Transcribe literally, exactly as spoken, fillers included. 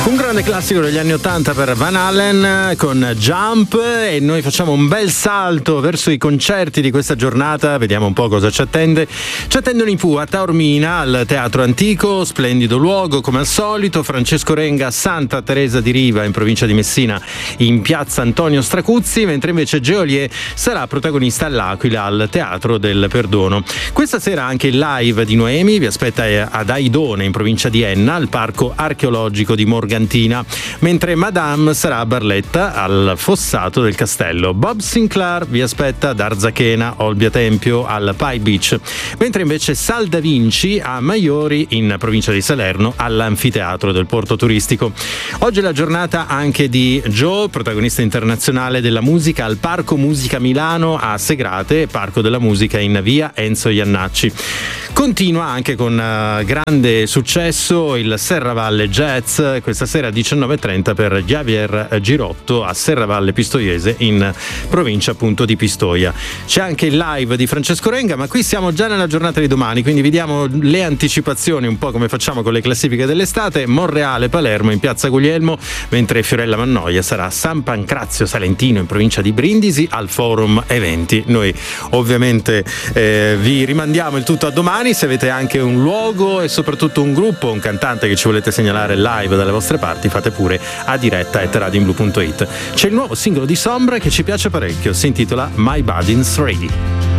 Un grande classico degli anni ottanta per Van Halen con Jump, e noi facciamo un bel salto verso i concerti di questa giornata. Vediamo un po' cosa ci attende. Ci attendono i Pooh a Taormina al Teatro Antico, splendido luogo come al solito. Francesco Renga a Santa Teresa di Riva in provincia di Messina in piazza Antonio Stracuzzi, mentre invece Geolier sarà protagonista all'Aquila al Teatro del Perdono. Questa sera anche il live di Noemi vi aspetta ad Aidone in provincia di Enna al Parco Archeologico di Morgantina, mentre Madame sarà a Barletta al Fossato del Castello. Bob Sinclair vi aspetta ad Arzachena, Olbia Tempio al Pie Beach, mentre invece Sal da Vinci a Maiori in provincia di Salerno all'Anfiteatro del Porto Turistico. Oggi è la giornata anche di Joe, protagonista internazionale della musica, al Parco Musica Milano a Segrate, Parco della Musica in via Enzo Iannacci. Continua anche con uh, grande successo il Serravalle Jazz, questa sera alle diciannove e trenta per Javier Girotto a Serravalle Pistoiese in provincia appunto di Pistoia. C'è anche il live di Francesco Renga, ma qui siamo già nella giornata di domani, quindi vi diamo le anticipazioni un po' come facciamo con le classifiche dell'estate. Monreale Palermo in piazza Guglielmo, mentre Fiorella Mannoia sarà a San Pancrazio Salentino in provincia di Brindisi al Forum Eventi. Noi ovviamente eh, vi rimandiamo il tutto a domani. Se avete anche un luogo e soprattutto un gruppo, un cantante che ci volete segnalare live dalle vostre parti, fate pure a diretta at radio in blu punto it. C'è il nuovo singolo di Sombra che ci piace parecchio, si intitola My Body's Ready.